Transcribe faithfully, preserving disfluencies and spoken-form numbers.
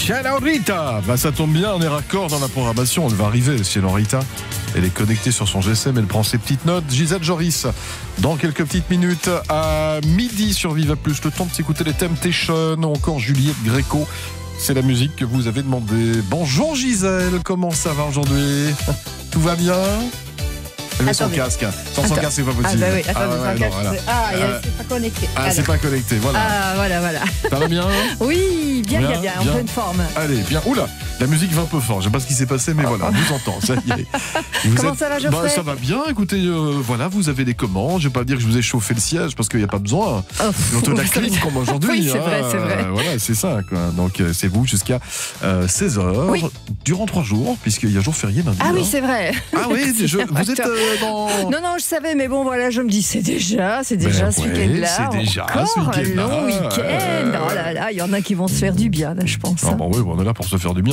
Ciao Rita. Bah ça tombe bien, on est raccord dans la programmation. Elle va arriver, Ciao Rita. Elle est connectée sur son G S M, elle prend ses petites notes. Gisèle Joris, dans quelques petites minutes, à midi sur Viva Plus, le temps de s'écouter les Temptations, ou encore Juliette Gréco. C'est la musique que vous avez demandé. Bonjour Gisèle, comment ça va aujourd'hui? Tout va bien? Elle met son casque. Sans son casque, c'est pas possible. Ah, bah oui, attends, ah, ouais, non, voilà. ah euh, c'est pas connecté. Ah, c'est pas connecté, voilà. Ah, voilà, voilà. Ça va bien? Oui, bien, bien, bien, bien, bien. en pleine forme. Allez, bien. Oula, la musique va un peu fort. Je sais pas ce qui s'est passé, mais voilà, on vous entend. Ça y est. Vous Comment êtes... ça va, Geoffrey? Bah, ça va bien. Écoutez, euh, voilà, vous avez les commandes. Je vais pas dire que je vous ai chauffé le siège parce qu'il n'y a pas besoin. Oh, Bientôt de la clim comme aujourd'hui. Oui, c'est hein. vrai, c'est vrai. Euh, voilà, c'est ça. Quoi. Donc, euh, c'est vous jusqu'à euh, seize heures, oui. durant trois jours, puisqu'il y a jour férié lundi. Ah oui, hein. c'est vrai. Ah oui, je... vous êtes euh, dans... Non, non, je savais, mais bon, voilà, je me dis, c'est déjà, c'est déjà ben, ce ouais, week-end-là. c'est déjà encore ce week-end-là. un long week-end. Euh... Oh là là, il y en a qui vont se faire du bien, là, je pense. Ah bon, oui, on est là pour se faire du bien.